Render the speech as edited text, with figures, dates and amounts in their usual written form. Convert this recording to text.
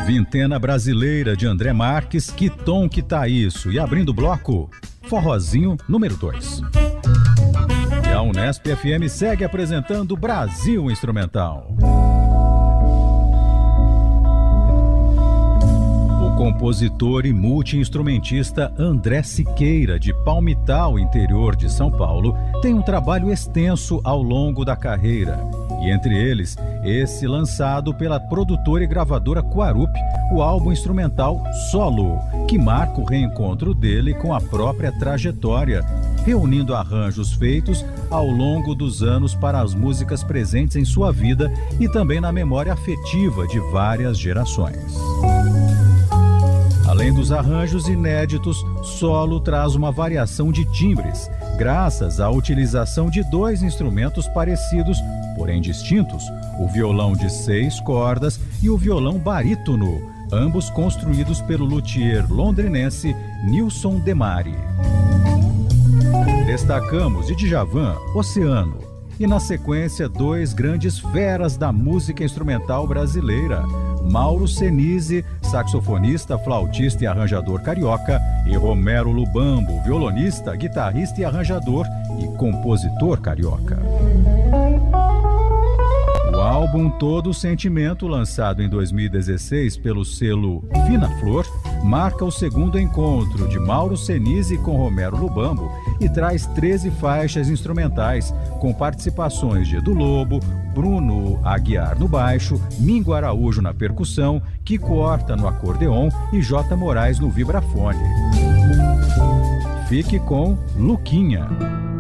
Vintena Brasileira de André Marques, Que Tom Que Tá Isso? E abrindo o bloco, Forrozinho número 2. E a Unesp FM segue apresentando Brasil Instrumental. O compositor e multi-instrumentista André Siqueira, de Palmital, interior de São Paulo, tem um trabalho extenso ao longo da carreira. E entre eles, esse lançado pela produtora e gravadora Quarup, o álbum instrumental Solo, que marca o reencontro dele com a própria trajetória, reunindo arranjos feitos ao longo dos anos para as músicas presentes em sua vida e também na memória afetiva de várias gerações. Além dos arranjos inéditos, Solo traz uma variação de timbres, graças à utilização de dois instrumentos parecidos, porém distintos, o violão de 6 cordas e o violão barítono, ambos construídos pelo luthier londrinense Nilson Demari. Destacamos de Djavan, Oceano, e na sequência 2 grandes feras da música instrumental brasileira, Mauro Senise, saxofonista, flautista e arranjador carioca, e Romero Lubambo, violonista, guitarrista e arranjador e compositor carioca. O álbum Todo Sentimento, lançado em 2016 pelo selo Fina Flor, marca o segundo encontro de Mauro Senise com Romero Lubambo e traz 13 faixas instrumentais, com participações de Edu Lobo, Bruno Aguiar no baixo, Mingo Araújo na percussão, Kiko Horta no acordeon e J. Moraes no vibrafone. Fique com Luquinha.